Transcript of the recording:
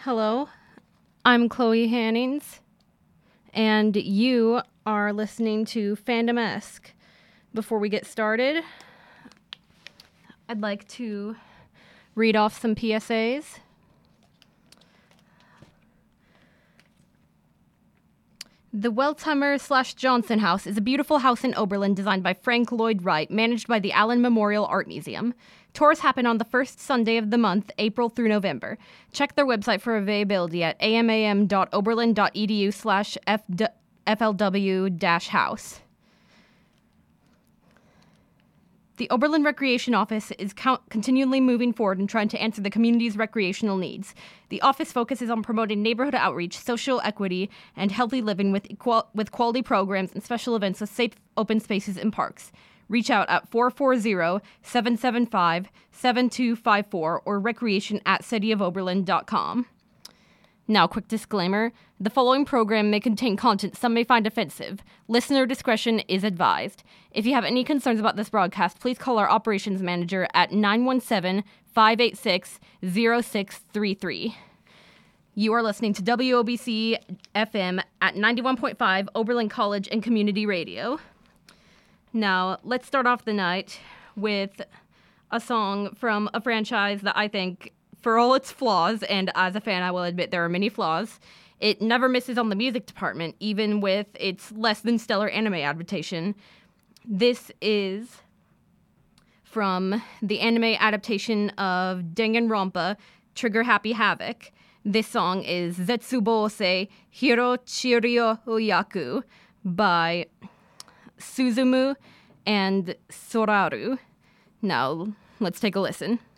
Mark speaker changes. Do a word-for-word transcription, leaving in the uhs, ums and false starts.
Speaker 1: Hello, I'm Chloe Hannings, and you are listening to Fandom-esque. Before we get started, I'd like to read off some P S As. The Weltheimer slash Johnson House is a beautiful house in Oberlin designed by Frank Lloyd Wright, managed by the Allen Memorial Art Museum. Tours happen on the first Sunday of the month, April through November. Check their website for availability at amam.oberlin.edu slash flw-house. The Oberlin Recreation Office is co- continually moving forward and trying to answer the community's recreational needs. The office focuses on promoting neighborhood outreach, social equity, and healthy living with, equal- with quality programs and special events with safe open spaces and parks. Reach out at four four zero, seven seven five, seven two five four or recreation at cityofoberlin dot com. Now, quick disclaimer. The following program may contain content some may find offensive. Listener discretion is advised. If you have any concerns about this broadcast, please call our operations manager at nine one seven, five eight six, zero six three three. You are listening to W O B C F M at ninety-one point five Oberlin College and Community Radio. Now, let's start off the night with a song from a franchise that I think, for all its flaws, and as a fan I will admit there are many flaws, it never misses on the music department, even with its less than stellar anime adaptation. This is from the anime adaptation of Danganronpa, Trigger Happy Havoc. This song is Zetsubose Hiro Chiryo Yaku by Suzumu and Soraru. Now, let's take a listen.